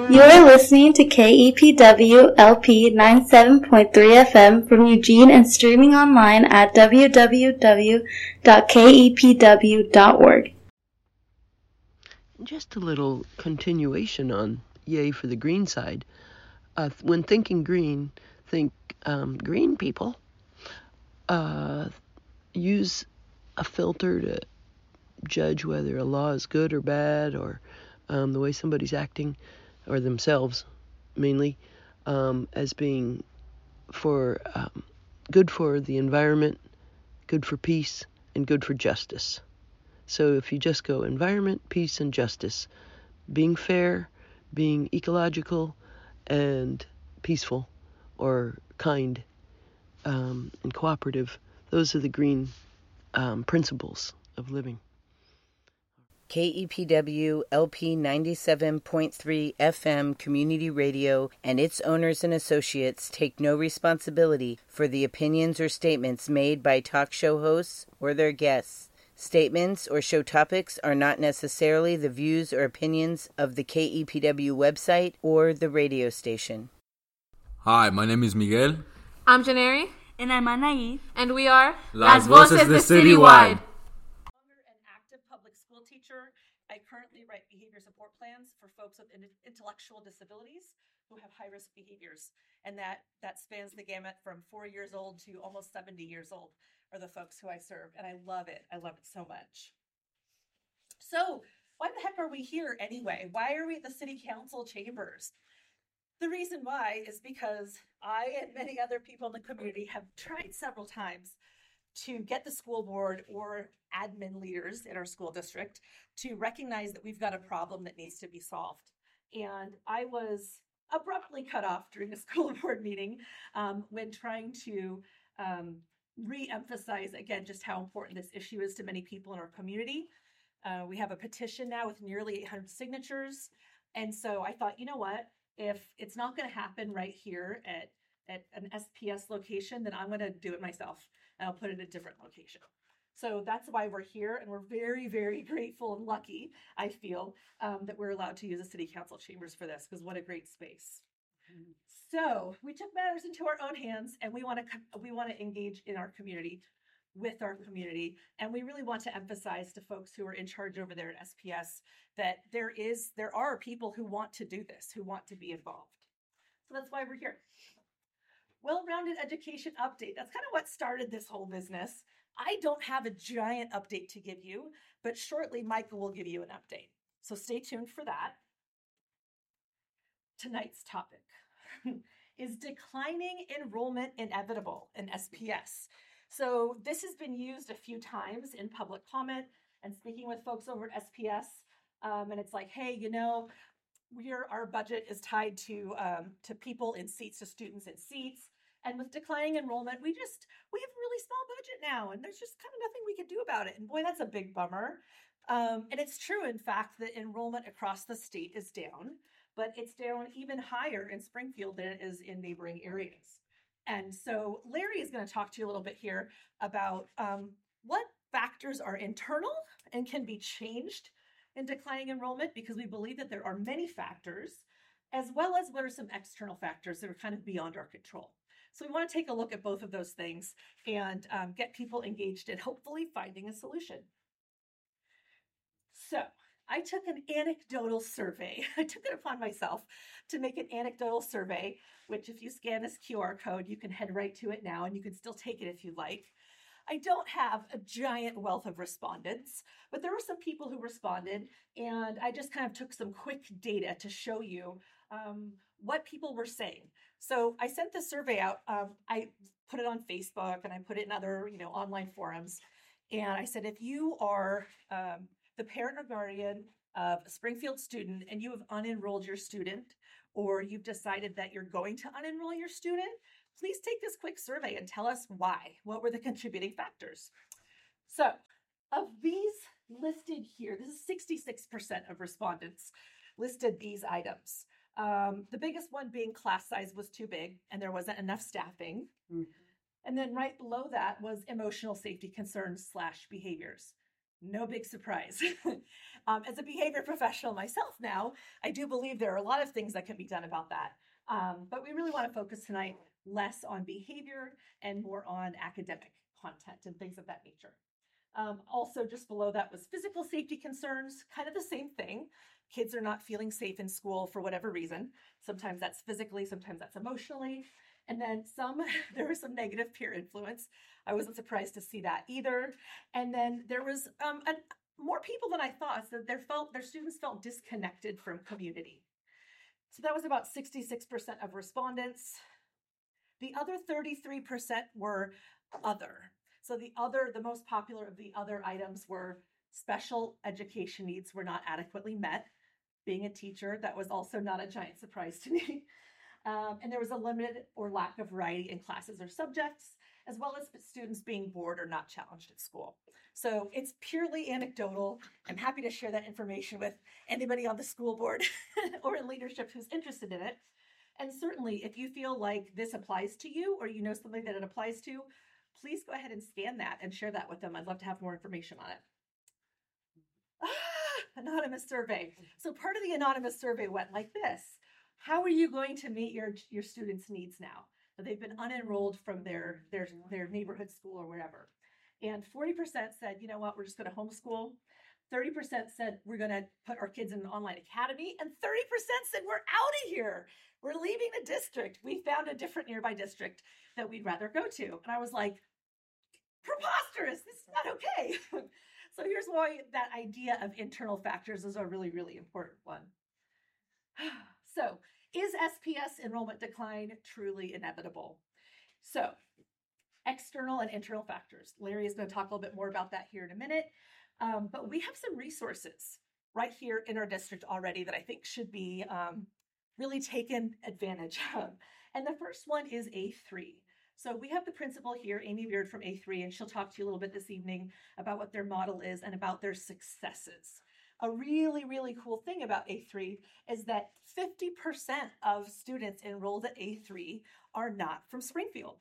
You are listening to KEPW LP 97.3 FM from Eugene and streaming online at www.kepw.org. Just a little continuation on Yay for the Green side. When thinking green, think green people. Use a filter to judge whether a law is good or bad, or the way somebody's acting, or themselves mainly, as being for good for the environment, good for peace, and good for justice. So if you just go environment, peace, and justice, being fair, being ecological, and peaceful, or kind, and cooperative, those are the green principles of living. KEPW LP 97.3 FM Community Radio and its owners and associates take no responsibility for the opinions or statements made by talk show hosts or their guests. Statements or show topics are not necessarily the views or opinions of the KEPW website or the radio station. Hi, my name is Miguel. I'm Janeri. And I'm Anaí. And we are Las Voces de Citywide. An active public school teacher. I currently write behavior support plans for folks with intellectual disabilities who have high-risk behaviors. And that spans the gamut from 4 years old to almost 70 years old are the folks who I serve. And I love it. I love it so much. So why the heck are we here anyway? Why are we at the city council chambers? The reason why is because I and many other people in the community have tried several times to get the school board or admin leaders in our school district to recognize that we've got a problem that needs to be solved. And I was abruptly cut off during a school board meeting when trying to re-emphasize again just how important this issue is to many people in our community. We have a petition now with nearly 800 signatures. And so I thought, you know what? If it's not going to happen right here at an SPS location, then I'm going to do it myself and I'll put it in a different location. So that's why we're here. And we're very, very grateful and lucky, I feel, that we're allowed to use the city council chambers for this, because what a great space. So we took matters into our own hands, and we want to engage in our community with our community. And we really want to emphasize to folks who are in charge over there at SPS that there are people who want to do this, who want to be involved. So that's why we're here. Well-rounded education update. That's kind of what started this whole business. I don't have a giant update to give you, but shortly Michael will give you an update. So stay tuned for that. Tonight's topic is declining enrollment inevitable in SPS. So this has been used a few times in public comment and speaking with folks over at SPS. And it's like, hey, you know, our budget is tied to people in seats, to students in seats. And with declining enrollment, we have a really small budget now, and there's just kind of nothing we can do about it. And boy, that's a big bummer. And it's true, in fact, that enrollment across the state is down, but it's down even higher in Springfield than it is in neighboring areas. And so Larry is going to talk to you a little bit here about what factors are internal and can be changed in declining enrollment, because we believe that there are many factors, as well as what are some external factors that are kind of beyond our control. So we want to take a look at both of those things and get people engaged in hopefully finding a solution. So I took an anecdotal survey. I took it upon myself to make an anecdotal survey, which if you scan this QR code, you can head right to it now, and you can still take it if you like. I don't have a giant wealth of respondents, but there were some people who responded, and I just kind of took some quick data to show you what people were saying. So I sent the survey out. I put it on Facebook, and I put it in other, online forums. And I said, if you are the parent or guardian of a Springfield student and you have unenrolled your student, or you've decided that you're going to unenroll your student, please take this quick survey and tell us why. What were the contributing factors? So of these listed here, this is 66% of respondents listed these items. The biggest one being class size was too big and there wasn't enough staffing. Mm-hmm. And then right below that was emotional safety concerns / behaviors. No big surprise. As a behavior professional myself now, I do believe there are a lot of things that can be done about that. But we really want to focus tonight less on behavior and more on academic content and things of that nature. Also, just below that was physical safety concerns, kind of the same thing. Kids are not feeling safe in school for whatever reason. Sometimes that's physically, sometimes that's emotionally. And then there was some negative peer influence. I wasn't surprised to see that either. And then there was more people than I thought. So their students felt disconnected from community. So that was about 66% of respondents. The other 33% were other. So the most popular of the other items were special education needs were not adequately met. Being a teacher, that was also not a giant surprise to me. And there was a limited or lack of variety in classes or subjects, as well as students being bored or not challenged at school. So it's purely anecdotal. I'm happy to share that information with anybody on the school board or in leadership who's interested in it. And certainly, if you feel like this applies to you or you know something that it applies to, please go ahead and scan that and share that with them. I'd love to have more information on it. Anonymous survey. So part of the anonymous survey went like this. How are you going to meet your students' needs now? They've been unenrolled from their neighborhood school or wherever. And 40% said, you know what, we're just going to homeschool. 30% said we're going to put our kids in an online academy. And 30% said we're out of here. We're leaving the district. We found a different nearby district that we'd rather go to. And I was like, preposterous. This is not okay. So here's why that idea of internal factors is a really, really important one. So is SPS enrollment decline truly inevitable? So external and internal factors. Larry is going to talk a little bit more about that here in a minute. But we have some resources right here in our district already that I think should be really taken advantage of. And the first one is A3. So we have the principal here, Amy Beard from A3, and she'll talk to you a little bit this evening about what their model is and about their successes. A really, really cool thing about A3 is that 50% of students enrolled at A3 are not from Springfield.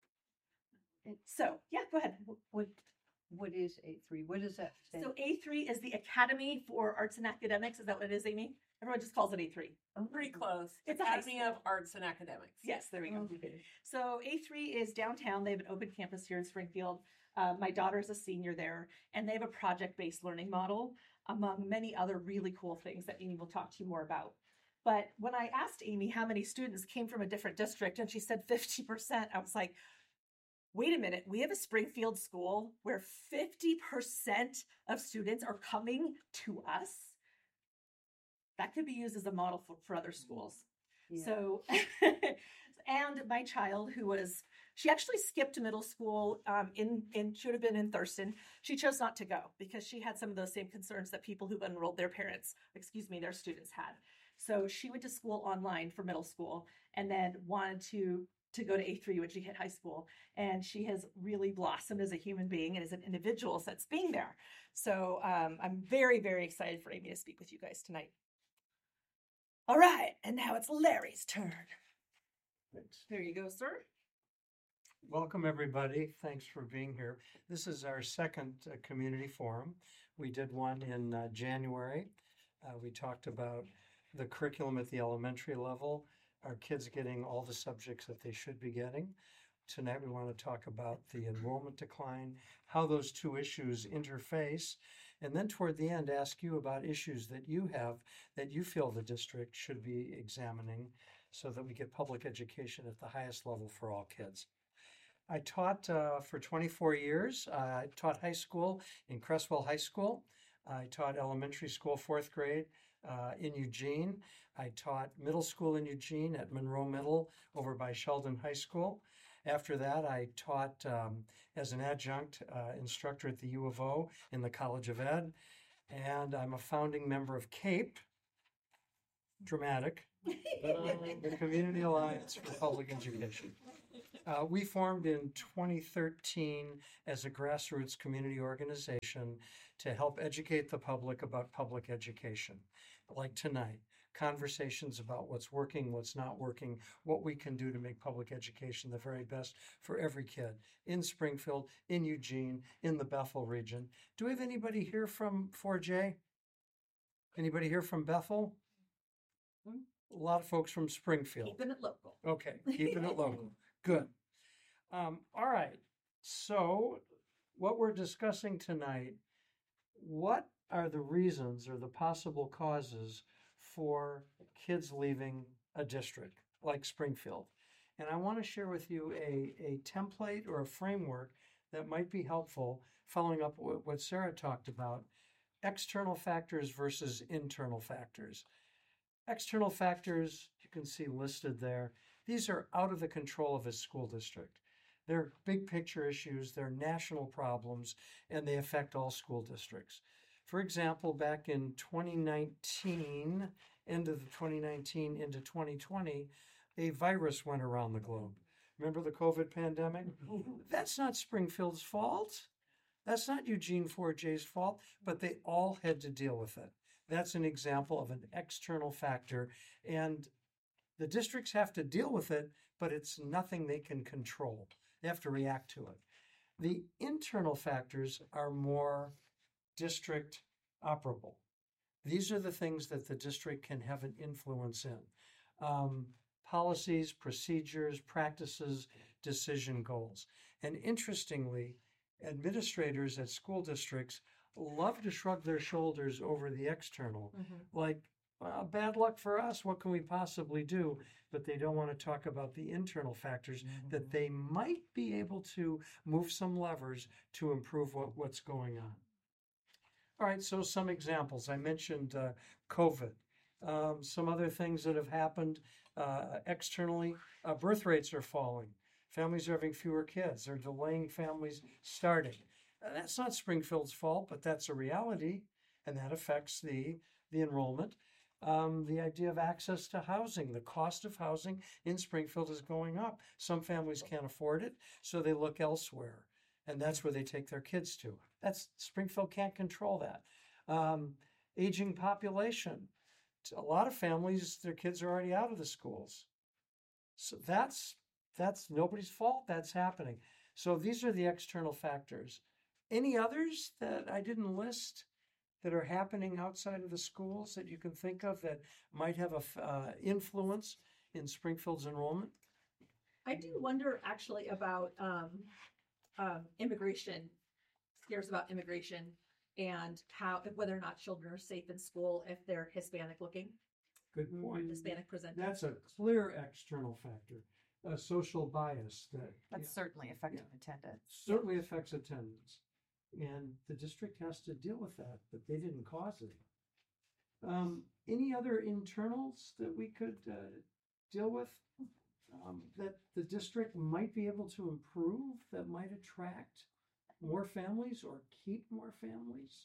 So, yeah, go ahead. What is A3? What does that stand? So A3 is the Academy for Arts and Academics. Is that what it is, Amy? Everyone just calls it A3. Pretty close. It's Academy of Arts and Academics. Yes, there we go. Okay. So A3 is downtown. They have an open campus here in Springfield. My daughter is a senior there, and they have a project-based learning model, among many other really cool things that Amy will talk to you more about. But when I asked Amy how many students came from a different district, and she said 50%, I was like, wait a minute, we have a Springfield school where 50% of students are coming to us? That could be used as a model for other schools. Yeah. So, and my child she actually skipped middle school she would have been in Thurston. She chose not to go because she had some of those same concerns that people who've enrolled their students had. So she went to school online for middle school and then wanted to go to A3 when she hit high school. And she has really blossomed as a human being and as an individual since being there. So I'm very, very excited for Amy to speak with you guys tonight. All right, and now it's Larry's turn. Thanks. There you go, sir. Welcome, everybody. Thanks for being here. This is our second community forum. We did one in January. We talked about the curriculum at the elementary level, our kids getting all the subjects that they should be getting. Tonight, we want to talk about the enrollment decline, how those two issues interface, and then toward the end, ask you about issues that you have that you feel the district should be examining so that we get public education at the highest level for all kids. I taught for 24 years. I taught high school in Cresswell High School. I taught elementary school, 4th grade in Eugene. I taught middle school in Eugene at Monroe Middle over by Sheldon High School. After that, I taught as an adjunct instructor at the U of O in the College of Ed. And I'm a founding member of CAPE, dramatic, the Community Alliance for Public Education. We formed in 2013 as a grassroots community organization to help educate the public about public education, like tonight. conversations about what's working, what's not working, what we can do to make public education the very best for every kid in Springfield, in Eugene, in the Bethel region. Do we have anybody here from 4J? Anybody here from Bethel? A lot of folks from Springfield. Keeping it local. Okay, keeping it local. Good. All right. So, what we're discussing tonight, what are the reasons or the possible causes for kids leaving a district like Springfield? And I want to share with you a template or a framework that might be helpful, following up what Sarah talked about, external factors versus internal factors. External factors, you can see listed there. These are out of the control of a school district. They're big picture issues, they're national problems, and they affect all school districts. For example, back in 2019, end of 2019 into 2020, a virus went around the globe. Remember the COVID pandemic? That's not Springfield's fault. That's not Eugene 4J's fault, but they all had to deal with it. That's an example of an external factor, and the districts have to deal with it, but it's nothing they can control. They have to react to it. The internal factors are more district operable. These are the things that the district can have an influence in. Policies, procedures, practices, decision goals. And interestingly, administrators at school districts love to shrug their shoulders over the external. Like, well, bad luck for us, what can we possibly do? But they don't want to talk about the internal factors that they might be able to move some levers to improve what's going on. All right, so some examples. I mentioned COVID. Some other things that have happened externally, birth rates are falling. Families are having fewer kids. They're delaying families starting. That's not Springfield's fault, but that's a reality, and that affects the enrollment. The idea of access to housing, the cost of housing in Springfield is going up. Some families can't afford it, so they look elsewhere, and that's where they take their kids to. Springfield can't control that. Aging population. A lot of families, their kids are already out of the schools. So that's nobody's fault. That's happening. So these are the external factors. Any others that I didn't list that are happening outside of the schools that you can think of that might have an influence in Springfield's enrollment? I do wonder actually about immigration, scares about immigration, and whether or not children are safe in school if they're Hispanic looking. Good point. Hispanic presenting. That's a clear external factor, a social bias That's certainly affecting attendance. certainly affects attendance. And the district has to deal with that, but they didn't cause it. Any other internals that we could deal with that the district might be able to improve, that might attract more families or keep more families?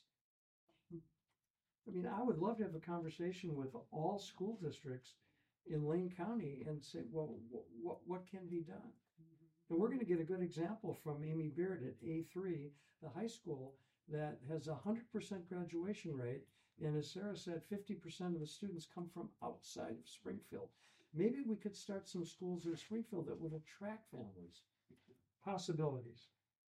I mean, I would love to have a conversation with all school districts in Lane County and say, well, what can be done? And we're going to get a good example from Amy Beard at A3, the high school that has a 100% graduation rate. And as Sarah said, 50% of the students come from outside of Springfield. Maybe we could start some schools in Springfield that would attract families. Possibilities.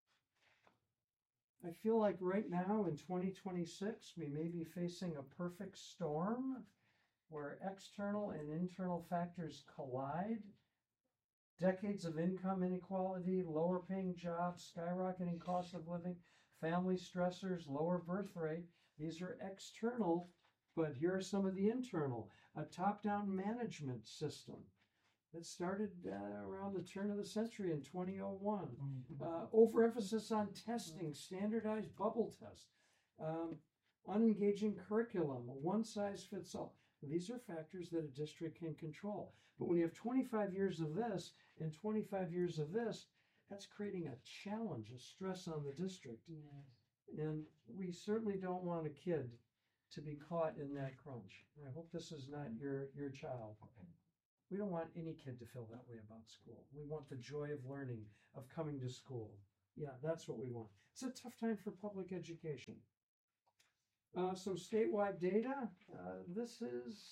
I feel like right now in 2026, we may be facing a perfect storm where external and internal factors collide. Decades of income inequality, lower paying jobs, skyrocketing cost of living, family stressors, lower birth rate. These are external, but here are some of the internal. A top-down management system that started around the turn of the century in 2001. Overemphasis on testing, standardized bubble tests, unengaging curriculum, one size fits all. These are factors that a district can control. But when you have 25 years of this and 25 years of this, that's creating a challenge, a stress on the district. Yes. And we certainly don't want a kid to be caught in that crunch. I hope this is not your child. We don't want any kid to feel that way about school. We want the joy of learning, of coming to school. Yeah, that's what we want. It's a tough time for public education. Some statewide data. This is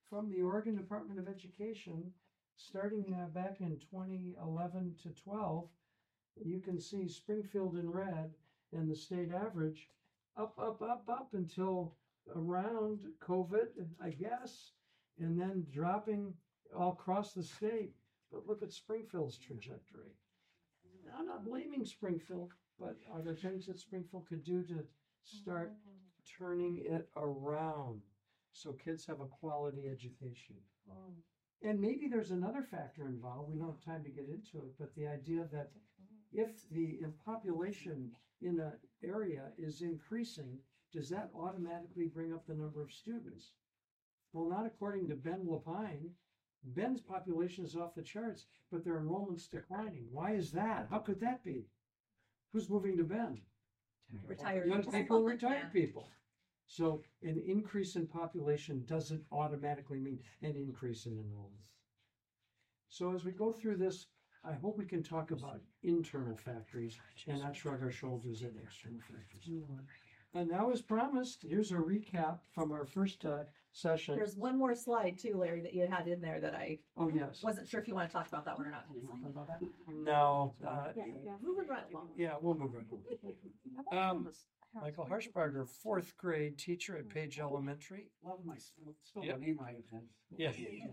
from the Oregon Department of Education, starting back in 2011 to 12, you can see Springfield in red and the state average up until around COVID, I guess, and then dropping all across the state. But look at Springfield's trajectory. I'm not blaming Springfield, but are there things that Springfield could do to start turning it around so kids have a quality education? And maybe there's another factor involved. We don't have time to get into it, but the idea that if the population in an area is increasing, does that automatically bring up the number of students? Well, not according to Ben Lapine. Ben's population is off the charts, but their enrollment's declining. Why is that? How could that be? Who's moving to Ben? Retired Young people. people, retired Yeah. people. So an increase in population doesn't automatically mean an increase in enrollment. So as we go through this, I hope we can talk about internal factors and not shrug our shoulders at external factors. And now, as promised, here's a recap from our first session. There's one more slide too, Larry, that you had in there that I Oh, yes. wasn't sure if you want to talk about that one or not. No. Moving right along. Yeah, we'll move on. Michael Harshbarger, fourth grade teacher at Page Elementary. Love my still Yep. the name right. Yeah.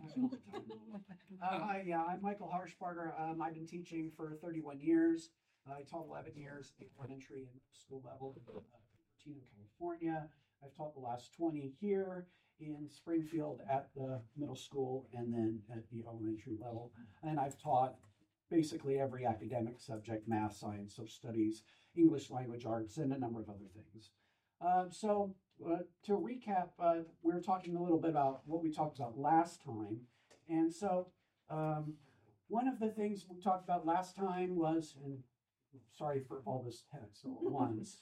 I'm Michael Harshbarger. I've been teaching for 31 years. I taught 11 years at elementary and school level in Cupertino, California. I've taught the last 20 here in Springfield at the middle school and then at the elementary level. And I've taught basically every academic subject: math, science, social studies, English language arts, and a number of other things. To recap, we were talking a little bit about what we talked about last time. And so one of the things we talked about last time was, and sorry for all this text all at once.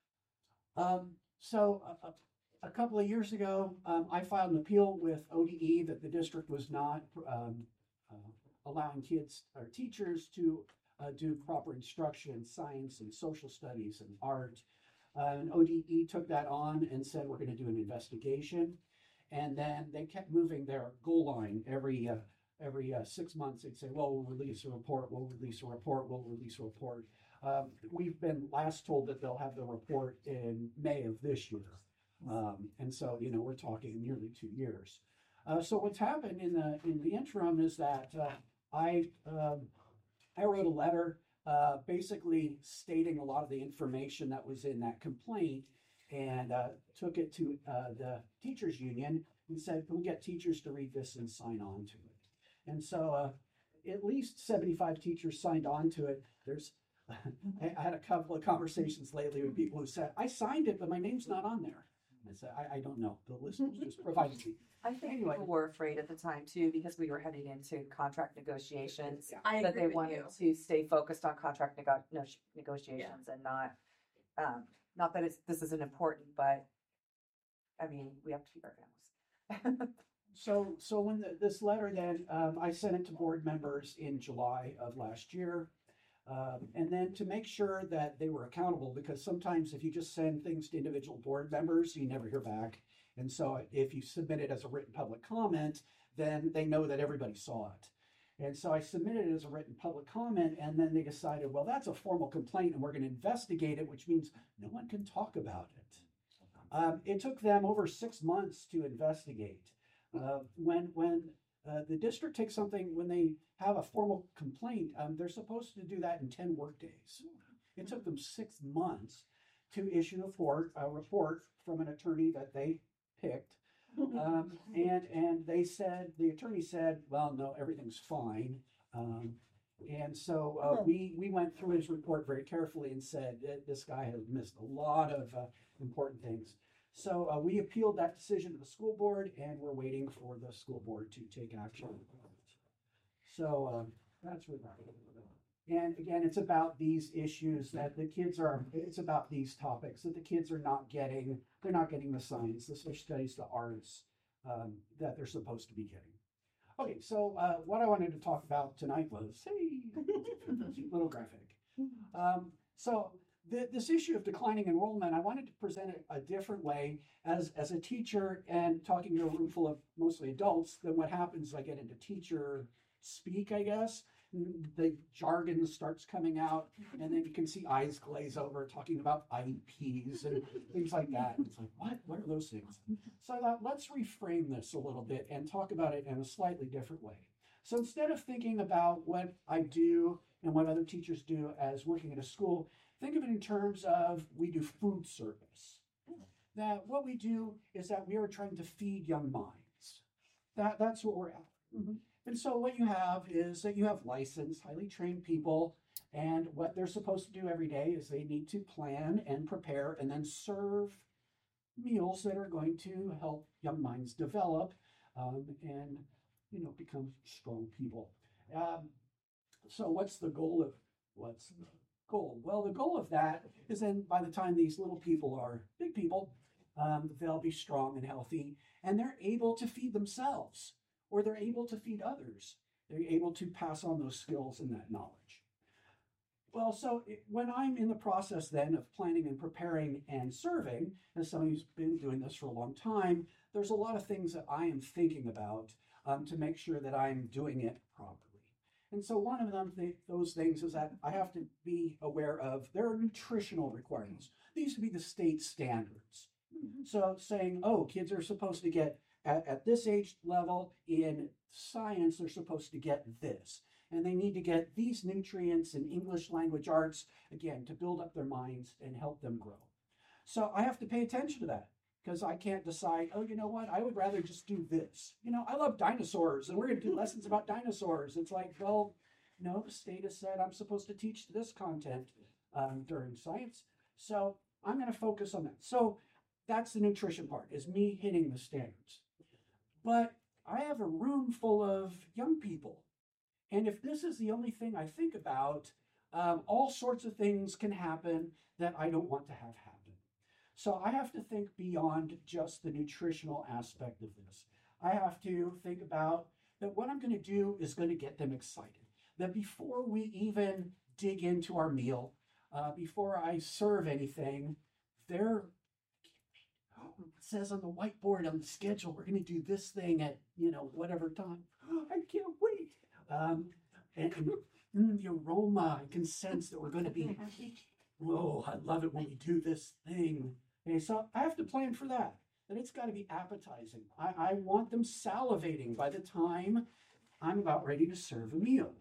A couple of years ago, I filed an appeal with ODE that the district was not allowing kids or teachers to do proper instruction in science and social studies and art. And ODE took that on and said, we're going to do an investigation. And then they kept moving their goal line every 6 months. They'd say, well, we'll release a report, we'll release a report, we'll release a report. We've been last told that they'll have the report in May of this year. And so, we're talking nearly 2 years. So what's happened in the interim is that I wrote a letter basically stating a lot of the information that was in that complaint, and took it to the teachers union and said, can we get teachers to read this and sign on to it? And so at least 75 teachers signed on to it. I had a couple of conversations lately with people who said, I signed it, but my name's not on there. I said, I don't know. The list was just provided me. I think Anyway. people were afraid at the time too, because we were heading into contract negotiations. I That agree they with wanted you. to stay focused on contract negotiations and not that this isn't important, but I mean, we have to feed our families. So when this letter then, I sent it to board members in July of last year. And then to make sure that they were accountable, because sometimes if you just send things to individual board members, you never hear back. And so if you submit it as a written public comment, then they know that everybody saw it. And so I submitted it as a written public comment, and then they decided, well, that's a formal complaint and we're going to investigate it, which means no one can talk about it. It took them over 6 months to investigate. When the district takes something, when they have a formal complaint, they're supposed to do that in 10 work days. It took them 6 months to issue a report from an attorney that they picked. And they said, the attorney said, well, no, everything's fine. And so we went through his report very carefully and said that this guy has missed a lot of important things. So we appealed that decision to the school board, and we're waiting for the school board to take action. So that's where that is. And again, it's about these issues that the kids it's about these topics that the kids are not getting. They're not getting the science, the social studies, the arts that they're supposed to be getting. Okay, so what I wanted to talk about tonight was, little graphic. So this issue of declining enrollment, I wanted to present it a different way as a teacher and talking to a room full of mostly adults. Then what happens is I get into teacher speak, I guess. The jargon starts coming out, and then you can see eyes glaze over talking about IEPs and things like that. It's like, what are those things? So I thought, let's reframe this a little bit and talk about it in a slightly different way. So instead of thinking about what I do and what other teachers do as working at a school, think of it in terms of we do food service. That what we do is that we are trying to feed young minds. That's what we're after. And so what you have is that you have licensed, highly trained people, and what they're supposed to do every day is they need to plan and prepare and then serve meals that are going to help young minds develop and become strong people. So what's the goal? Well, the goal of that is then by the time these little people are big people, they'll be strong and healthy, and they're able to feed themselves, or they're able to feed others. They're able to pass on those skills and that knowledge. Well, so when I'm in the process then of planning and preparing and serving, as somebody who's been doing this for a long time, there's a lot of things that I am thinking about to make sure that I'm doing it properly. And so one of those things is that I have to be aware of there are nutritional requirements. These used to be the state standards. So saying, oh, kids are supposed to get at this age level in science, they're supposed to get this. And they need to get these nutrients in English language arts, again, to build up their minds and help them grow. So I have to pay attention to that because I can't decide, oh, you know what, I would rather just do this. I love dinosaurs and we're going to do lessons about dinosaurs. It's like, well, no, the state has said I'm supposed to teach this content during science. So I'm going to focus on that. So that's the nutrition part, is me hitting the standards. But I have a room full of young people. And if this is the only thing I think about, all sorts of things can happen that I don't want to have happen. So I have to think beyond just the nutritional aspect of this. I have to think about that what I'm going to do is going to get them excited. That before we even dig into our meal, before I serve anything, it says on the whiteboard on the schedule, we're going to do this thing at, whatever time. I can't wait. And the aroma, I can sense that we're going to be, whoa, I love it when we do this thing. Okay, so I have to plan for that it's got to be appetizing. I want them salivating by the time I'm about ready to serve a meal.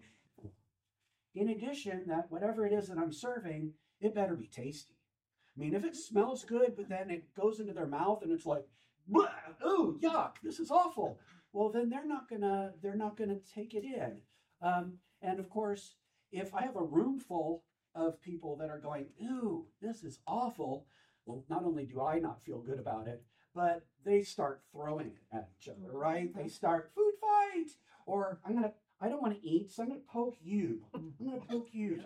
In addition, that whatever it is that I'm serving, it better be tasty. I mean, if it smells good, but then it goes into their mouth and it's like, oh, yuck, this is awful. Well, then they're not gonna take it in. And of course, if I have a room full of people that are going, ooh, this is awful, well, not only do I not feel good about it, but they start throwing it at each other, right? They start food fight, or I don't want to eat, so I'm gonna poke you. I'm gonna poke you.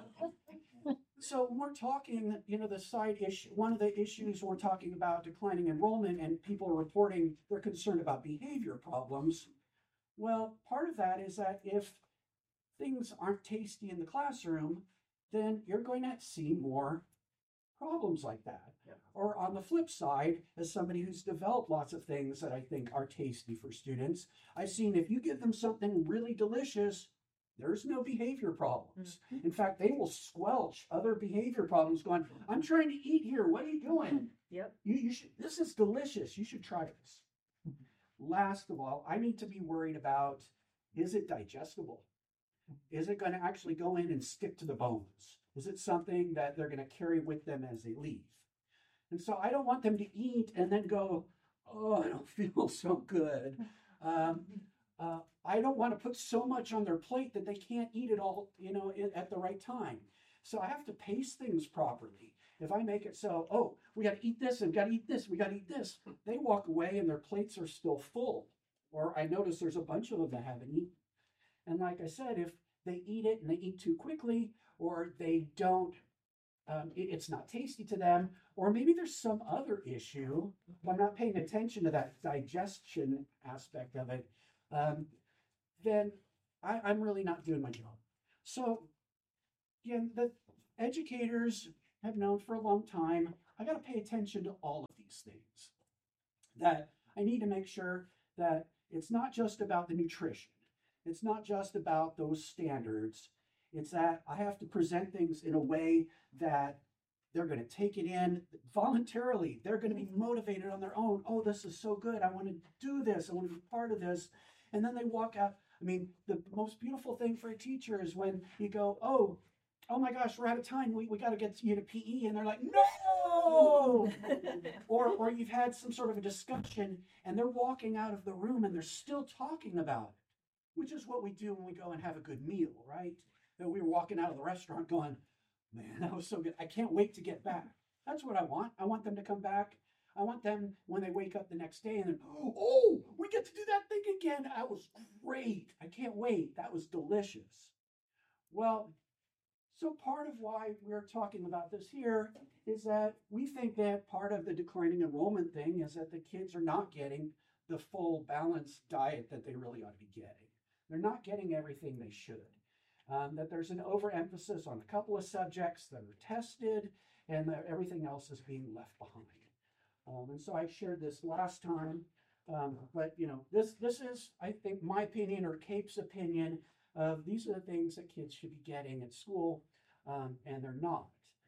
So when we're talking, the side issue, one of the issues we're talking about declining enrollment and people reporting they're concerned about behavior problems. Well, part of that is that if things aren't tasty in the classroom, then you're going to see more problems like that. Yeah. Or on the flip side, as somebody who's developed lots of things that I think are tasty for students, I've seen if you give them something really delicious, there's no behavior problems. Mm-hmm. In fact, they will squelch other behavior problems going, I'm trying to eat here. What are you doing? Yep. You should, this is delicious. You should try this. Mm-hmm. Last of all, I need to be worried about, is it digestible? Is it going to actually go in and stick to the bones? Is it something that they're going to carry with them as they leave? And so I don't want them to eat and then go, oh, I don't feel so good. I don't want to put so much on their plate that they can't eat it all, at the right time. So I have to pace things properly. If I make it so, oh, we got to eat this and we got to eat this, we got to eat this, they walk away and their plates are still full. Or I notice there's a bunch of them that haven't eaten. And like I said, if they eat it and they eat too quickly, or they don't, it's not tasty to them, or maybe there's some other issue, but I'm not paying attention to that digestion aspect of it, then I'm really not doing my job. So again, the educators have known for a long time, I got to pay attention to all of these things. That I need to make sure that it's not just about the nutrition. It's not just about those standards. It's that I have to present things in a way that they're going to take it in voluntarily. They're going to be motivated on their own. Oh, this is so good. I want to do this. I want to be part of this. And then they walk out. I mean, the most beautiful thing for a teacher is when you go, oh my gosh, we're out of time. We got to get you to PE. And they're like, no! or you've had some sort of a discussion and they're walking out of the room and they're still talking about it, which is what we do when we go and have a good meal, right? That we were walking out of the restaurant going, man, that was so good. I can't wait to get back. That's what I want. I want them to come back. I want them when they wake up the next day and then, oh, we get to do that thing again. That was great. I can't wait. That was delicious. Well, so part of why we're talking about this here is that we think that part of the declining enrollment thing is that the kids are not getting the full balanced diet that they really ought to be getting. They're not getting everything they should. That there's an overemphasis on a couple of subjects that are tested and that everything else is being left behind. And so I shared this last time, but this is, I think, my opinion or CAPE's opinion of these are the things that kids should be getting at school, and they're not.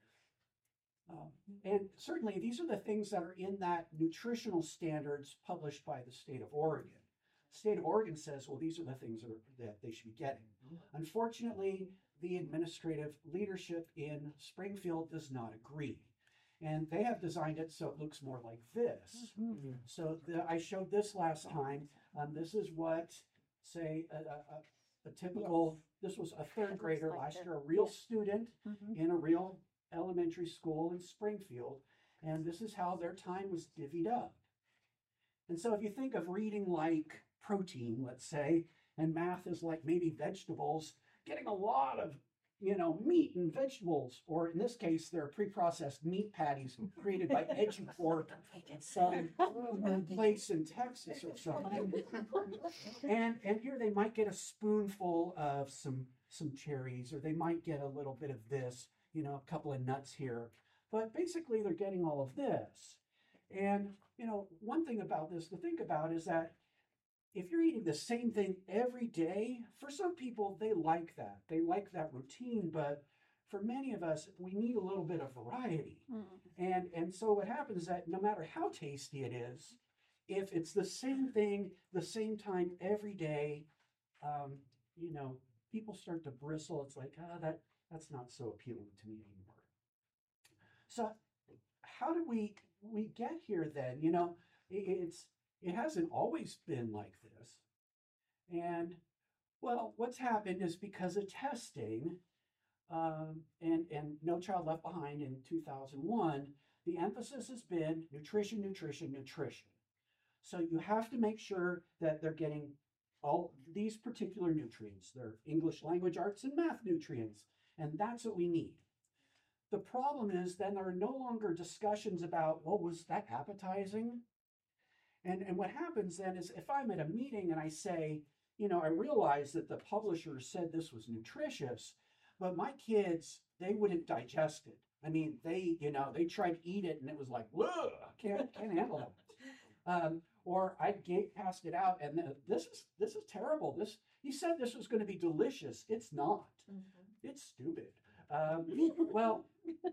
And certainly these are the things that are in that nutritional standards published by the state of Oregon. The state of Oregon says, well, these are the things that they should be getting. Unfortunately, the administrative leadership in Springfield does not agree. And they have designed it so it looks more like this. So I showed this last time. This is what, say, a typical, this was a third grader last year, a real student in a real elementary school in Springfield. And this is how their time was divvied up. And so if you think of reading like protein, let's say, and math is like maybe vegetables, getting a lot of meat and vegetables, or in this case, they're pre-processed meat patties created by EduCorp, some place in Texas or something. And here they might get a spoonful of some cherries, or they might get a little bit of this, a couple of nuts here. But basically, they're getting all of this. And, one thing about this to think about is that if you're eating the same thing every day, for some people, they like that. They like that routine, but for many of us, we need a little bit of variety. And so what happens is that no matter how tasty it is, if it's the same thing, the same time every day, people start to bristle. It's like, that's not so appealing to me anymore. So how do we get here then? It hasn't always been like this. And, well, what's happened is because of testing and No Child Left Behind in 2001, the emphasis has been nutrition, nutrition, nutrition. So you have to make sure that they're getting all these particular nutrients. They're English language arts and math nutrients. And that's what we need. The problem is then there are no longer discussions about, well, was that appetizing? And what happens then is if I'm at a meeting and I say, I realize that the publisher said this was nutritious, but my kids, they wouldn't digest it. I mean, they tried to eat it and it was like, whoa, can't handle that. Or I passed it out and this is terrible. He said this was going to be delicious. It's not. It's stupid. Well,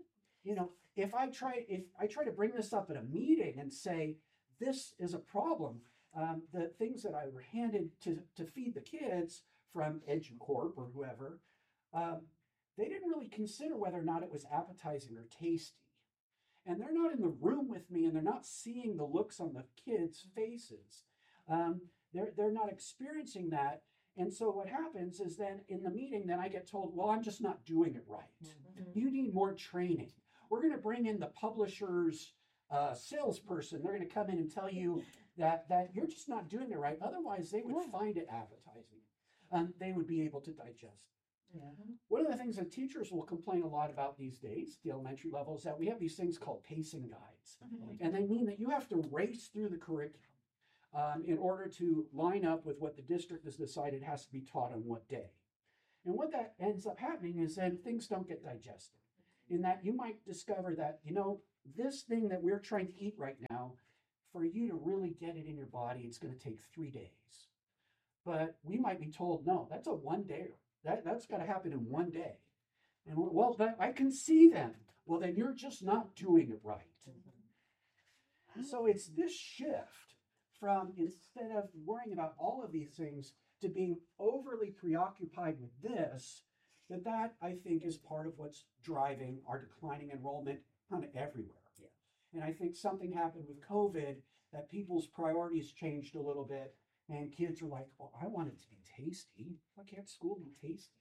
if I try to bring this up at a meeting and say, this is a problem. The things that I were handed to feed the kids from EduCorp or whoever, they didn't really consider whether or not it was appetizing or tasty. And they're not in the room with me and they're not seeing the looks on the kids' faces. They're not experiencing that. And so what happens is then in the meeting, then I get told, well, I'm just not doing it right. You need more training. We're going to bring in the publisher's salesperson. They're going to come in and tell you that you're just not doing it right. Otherwise, they would find it appetizing. They would be able to digest. One of the things that teachers will complain a lot about these days, the elementary level, is that we have these things called pacing guides. And they mean that you have to race through the curriculum in order to line up with what the district has decided has to be taught on what day. And what that ends up happening is then things don't get digested. in that you might discover that, this thing that we're trying to eat right now, for you to really get it in your body, it's going to take 3 days. But we might be told, no, that's a 1 day. That's got to happen in 1 day. And well, but I can see them. Well, then you're just not doing it right. So it's this shift from, instead of worrying about all of these things, to being overly preoccupied with this, that I think is part of what's driving our declining enrollment kind of everywhere. Yeah. And I think something happened with COVID, that people's priorities changed a little bit, and kids are like, well, I want it to be tasty. Why can't school be tasty?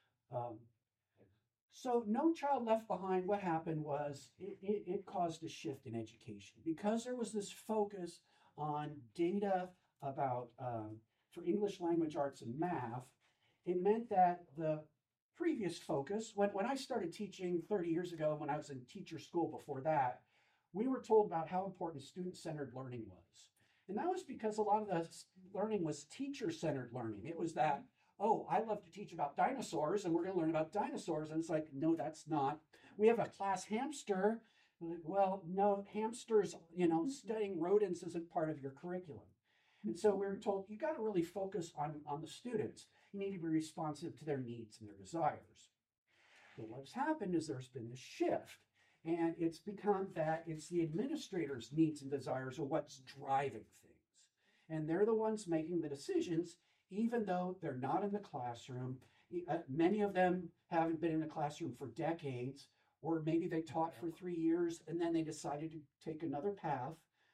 So No Child Left Behind, what happened was it caused a shift in education because there was this focus on data about, for English language arts and math. It meant that the previous focus, when I started teaching 30 years ago, when I was in teacher school before that, we were told about how important student-centered learning was. And that was because a lot of the learning was teacher-centered learning. It was that, oh, I love to teach about dinosaurs and we're going to learn about dinosaurs. And it's like, no, that's not. We have a class hamster. Well, no, hamsters, studying rodents isn't part of your curriculum. And so we were told, you got to really focus on the students. You need to be responsive to their needs and their desires. But what's happened is there's been this shift. And it's become that it's the administrators' needs and desires are what's driving things. And they're the ones making the decisions, even though they're not in the classroom. Many of them haven't been in the classroom for decades, or maybe they taught for 3 years and then they decided to take another path.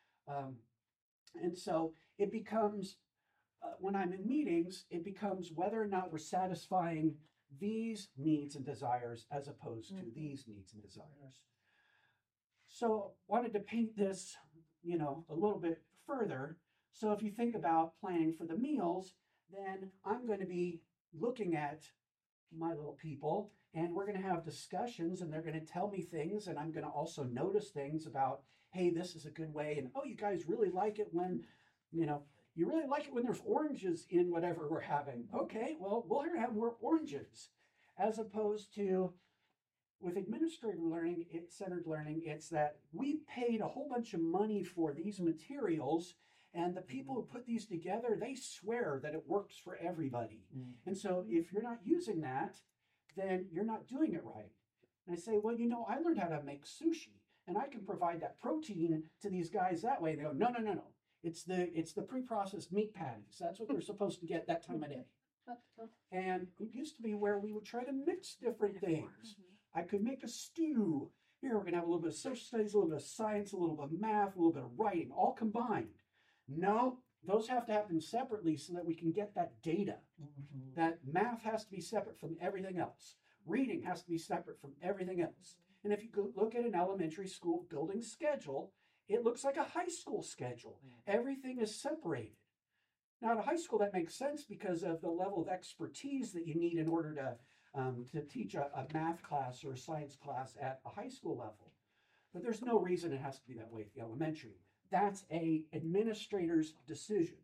And so it becomes, when I'm in meetings, it becomes whether or not we're satisfying these needs and desires as opposed to these needs and desires. So wanted to paint this, a little bit further. So if you think about planning for the meals, then I'm going to be looking at my little people and we're going to have discussions and they're going to tell me things, and I'm going to also notice things about, hey, this is a good way. And, oh, you guys really like it when, you really like it when there's oranges in whatever we're having. Okay, well, we'll have more oranges. As opposed to with administrative learning, centered learning, it's that we paid a whole bunch of money for these materials, and the people who put these together, they swear that it works for everybody. And so if you're not using that, then you're not doing it right. And I say, well, I learned how to make sushi, and I can provide that protein to these guys that way. And they go, no. It's the pre-processed meat patties. That's what they're supposed to get that time of day. And it used to be where we would try to mix different things. I could make a stew. Here we're going to have a little bit of social studies, a little bit of science, a little bit of math, a little bit of writing, all combined. No, those have to happen separately so that we can get that data. That math has to be separate from everything else. Reading has to be separate from everything else. And if you look at an elementary school building schedule, it looks like a high school schedule. Everything is separated. Now, at a high school, that makes sense because of the level of expertise that you need in order to teach a math class or a science class at a high school level. But there's no reason it has to be that way at the elementary. That's an administrator's decision.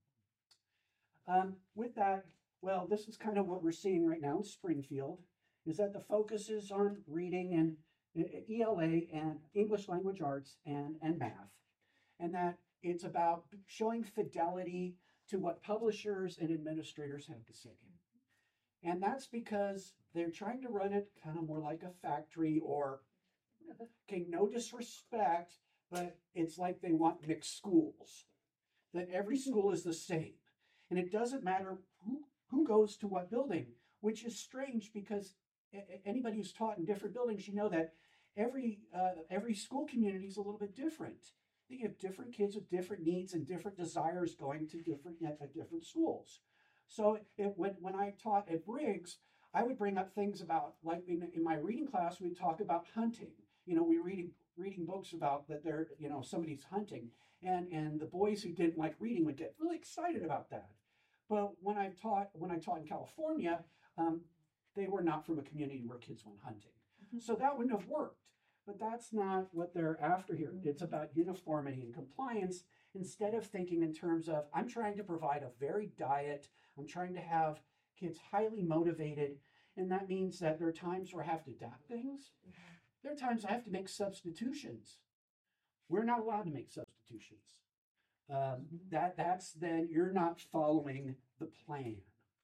With that, well, this is kind of what we're seeing right now in Springfield, is that the focus is on reading and ELA and English language arts and math, and that it's about showing fidelity to what publishers and administrators have to say. And that's because they're trying to run it kind of more like a factory, or, okay, no disrespect, but it's like they want mixed schools, that every school is the same. And it doesn't matter who goes to what building, which is strange because anybody who's taught in different buildings, that every school community is a little bit different. You have different kids with different needs and different desires going to different schools. So when I taught at Briggs, I would bring up things about, like in my reading class, we'd talk about hunting. We're reading books about that they're, somebody's hunting. And the boys who didn't like reading would get really excited about that. But when I taught in California, they were not from a community where kids went hunting. So that wouldn't have worked. But that's not what they're after here. It's about uniformity and compliance, instead of thinking in terms of, I'm trying to provide a varied diet. I'm trying to have kids highly motivated. And that means that there are times where I have to adapt things. There are times I have to make substitutions. We're not allowed to make substitutions. That's then you're not following the plan.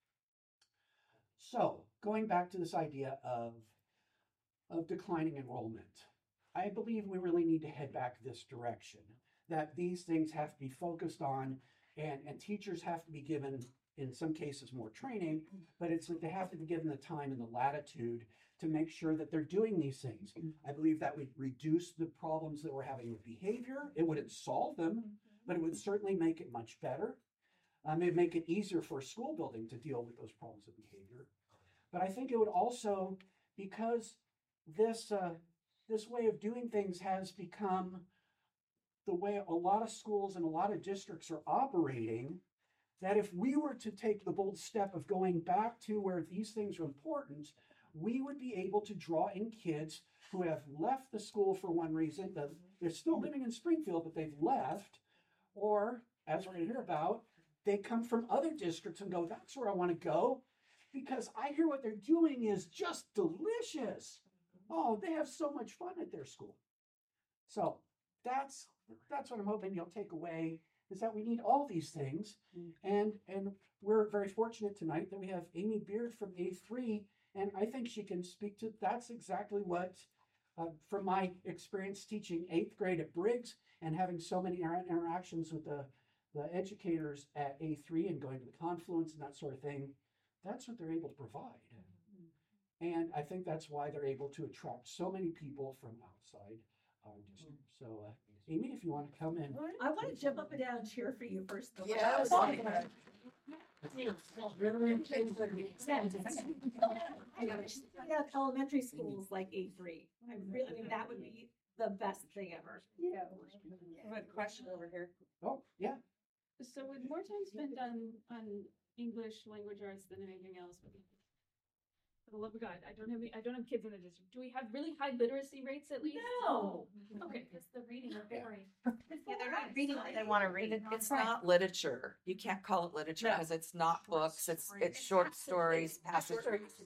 So going back to this idea of declining enrollment, I believe we really need to head back this direction, that these things have to be focused on, and teachers have to be given, in some cases, more training, but it's like they have to be given the time and the latitude to make sure that they're doing these things. I believe that would reduce the problems that we're having with behavior. It wouldn't solve them, but it would certainly make it much better. It'd make it easier for a school building to deal with those problems of behavior. But I think it would also, because this way of doing things has become the way a lot of schools and a lot of districts are operating, that if we were to take the bold step of going back to where these things are important, we would be able to draw in kids who have left the school for one reason, they're still living in Springfield, but they've left, or, as we're going to hear about, they come from other districts and go, that's where I want to go, because I hear what they're doing is just delicious. Oh, they have so much fun at their school. So that's what I'm hoping you'll take away, is that we need all these things. And we're very fortunate tonight that we have Amy Beard from A3, and I think she can speak to, that's exactly what, from my experience teaching 8th grade at Briggs and having so many interactions with the educators at A3 and going to the Confluence and that sort of thing, that's what they're able to provide. And I think that's why they're able to attract so many people from outside our district. So, Amy, if you want to come in. I want to jump up and down and cheer for you first. Yes. Yeah, elementary schools like A3. I mean, that would be the best thing ever. Yeah. I have a question over here. Oh, yeah. So would more time spent on English language arts than anything else? For the love of God, I don't have kids in the district. Do we have really high literacy rates at least? No. Okay, because the reading are very. Yeah, they're not reading what they want to read. It's not literature. You can't call it literature because it's not books. It's short stories, passages,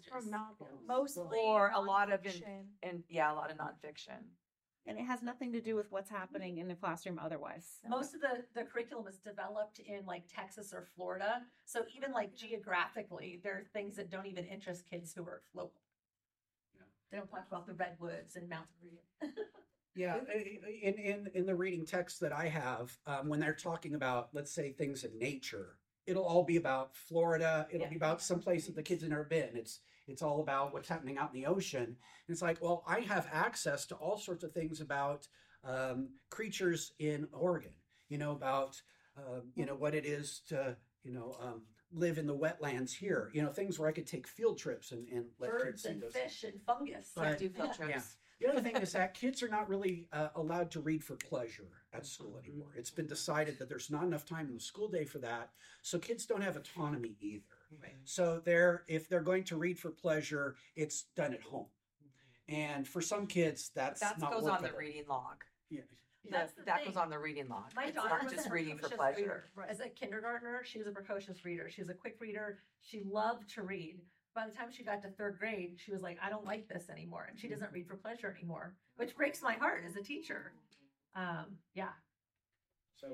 Mostly or a lot of nonfiction. a lot of nonfiction. And it has nothing to do with what's happening in the classroom otherwise. Most of the curriculum is developed in like Texas or Florida. So even like geographically, there are things that don't even interest kids who are local. Yeah. They don't talk about the redwoods and mountain reading. Yeah, in the reading text that I have, when they're talking about, let's say, things in nature, it'll all be about Florida. It'll be about some place that the kids have never been. It's all about what's happening out in the ocean. And it's like, well, I have access to all sorts of things about creatures in Oregon. About what it is to live in the wetlands here. Things where I could take field trips and let kids Birds see and those. fish and fungus. But- Do field trips. Yeah. The other thing is that kids are not really allowed to read for pleasure at school anymore. It's been decided that there's not enough time in the school day for that, so kids don't have autonomy either. Right. So if they're going to read for pleasure, it's done at home. And for some kids, that goes on the workable. reading log. Yeah. That's the That thing. goes on the reading log. My It's daughter not was just a reading for precocious pleasure. reader. As a kindergartner, she was a precocious reader. She was a quick reader. She loved to read. By the time she got to 3rd grade, she was like, I don't like this anymore. And she doesn't read for pleasure anymore, which breaks my heart as a teacher. Yeah. So,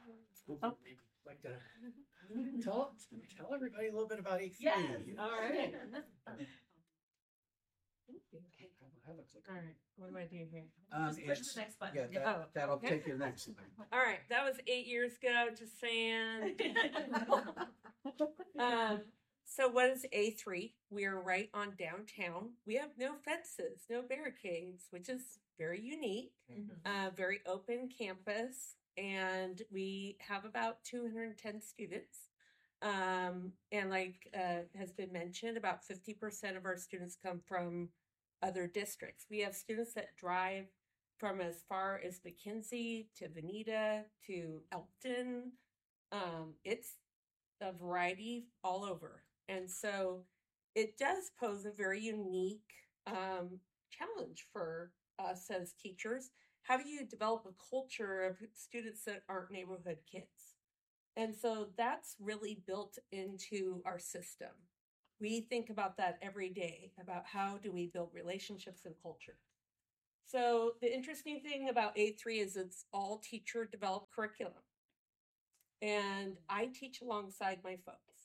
like to tell everybody a little bit about E3. Yes. All right. Have a clicker. All right, what do I do here? Just push It's- the next button. Yeah, Oh, that'll okay. take you next. All right, that was 8 years ago, just saying. So what is A3? We are right on downtown. We have no fences, no barricades, which is very unique. Very open campus, and we have about 210 students. And like has been mentioned, about 50% of our students come from other districts. We have students that drive from as far as McKinsey to Veneta to Elkton. It's a variety all over. And so it does pose a very unique challenge for us as teachers. How do you develop a culture of students that aren't neighborhood kids? And so that's really built into our system. We think about that every day, about how do we build relationships and culture. So the interesting thing about A3 is it's all teacher developed curriculum. And I teach alongside my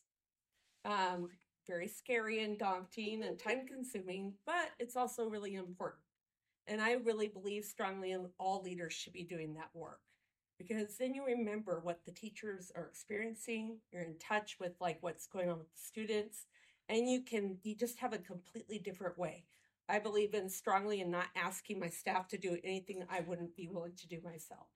folks. Very scary and daunting and time consuming, but it's also really important. And I really believe strongly in all leaders should be doing that work, because then you remember what the teachers are experiencing. You're in touch with like what's going on with the students, and you just have a completely different way. I believe in strongly in not asking my staff to do anything I wouldn't be willing to do myself.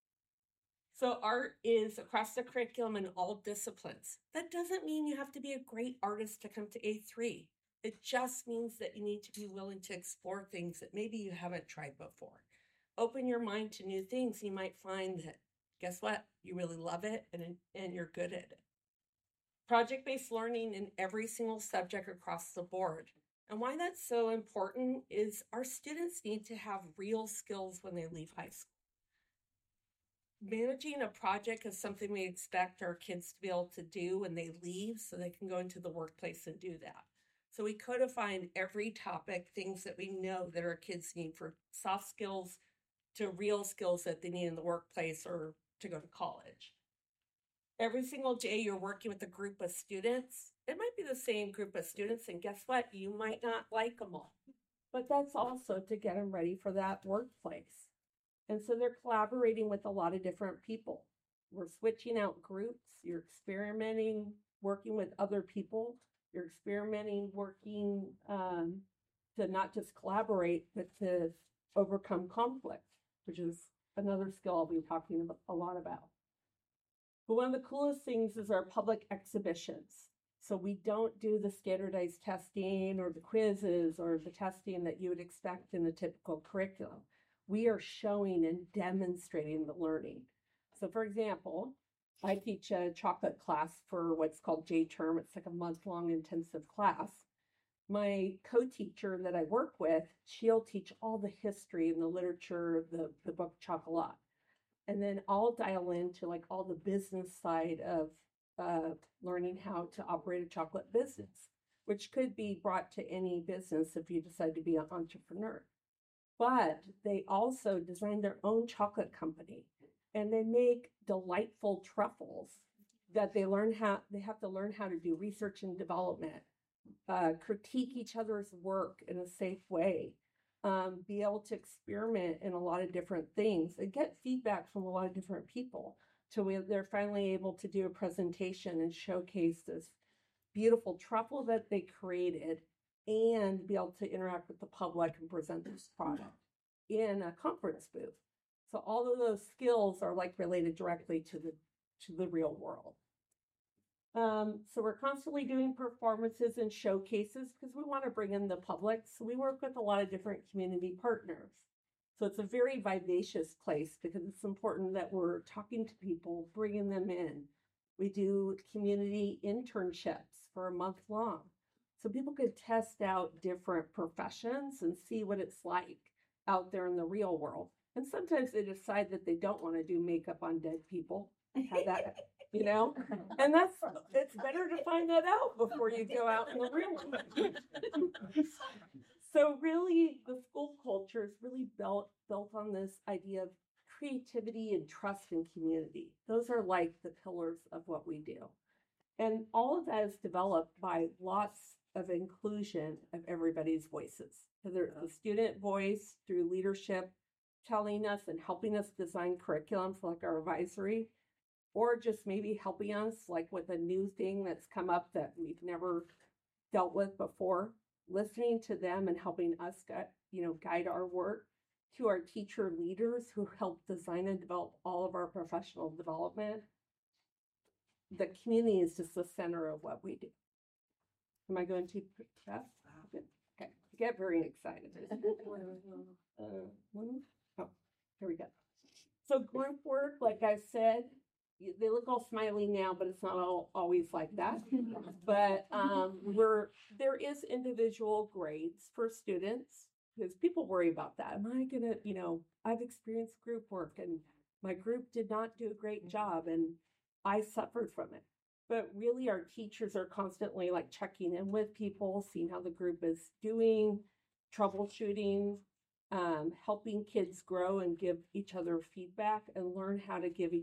So art is across the curriculum in all disciplines. That doesn't mean you have to be a great artist to come to A3. It just means that you need to be willing to explore things that maybe you haven't tried before. Open your mind to new things. You might find that, guess what? You really love it and you're good at it. Project-based learning in every single subject across the board. And why that's so important is our students need to have real skills when they leave high school. Managing a project is something we expect our kids to be able to do when they leave so they can go into the workplace and do that. So we codify in every topic things that we know that our kids need, for soft skills to real skills that they need in the workplace or to go to college. Every single day you're working with a group of students. It might be the same group of students, and guess what? You might not like them all. But that's also to get them ready for that workplace. And so they're collaborating with a lot of different people. We're switching out groups. You're experimenting, working with other people. You're experimenting, working to not just collaborate, but to overcome conflict, which is another skill I'll be talking a lot about. But one of the coolest things is our public exhibitions. So we don't do the standardized testing or the quizzes or the testing that you would expect in the typical curriculum. We are showing and demonstrating the learning. So for example, I teach a chocolate class for what's called J-term. It's like a month-long intensive class. My co-teacher that I work with, she'll teach all the history and the literature, the book Chocolat. And then I'll dial into like all the business side of learning how to operate a chocolate business, which could be brought to any business if you decide to be an entrepreneur. But they also design their own chocolate company, and they make delightful truffles that they have to learn how to do research and development, critique each other's work in a safe way, be able to experiment in a lot of different things and get feedback from a lot of different people. So they're finally able to do a presentation and showcase this beautiful truffle that they created and be able to interact with the public and present this product in a conference booth. So all of those skills are like related directly to the real world. So we're constantly doing performances and showcases because we want to bring in the public. So we work with a lot of different community partners. So it's a very vivacious place because it's important that we're talking to people, bringing them in. We do community internships for a month long. So people could test out different professions and see what it's like out there in the real world. And sometimes they decide that they don't want to do makeup on dead people. Have that, you know? And it's better to find that out before you go out in the real world. So really, the school culture is really built on this idea of creativity and trust and community. Those are like the pillars of what we do. And all of that is developed by lots of inclusion of everybody's voices, whether it's the student voice through leadership, telling us and helping us design curriculums like our advisory, or just maybe helping us like with a new thing that's come up that we've never dealt with before, listening to them and helping us guide our work, to our teacher leaders who help design and develop all of our professional development. The community is just the center of what we do. Am I going too fast? Okay, I get very excited. Oh, here we go. So group work, like I said, they look all smiley now, but it's not always like that. But there is individual grades for students because people worry about that. Am I gonna, I've experienced group work and my group did not do a great job and I suffered from it. But really our teachers are constantly like checking in with people, seeing how the group is doing, troubleshooting. helping kids grow and give each other feedback and learn how to give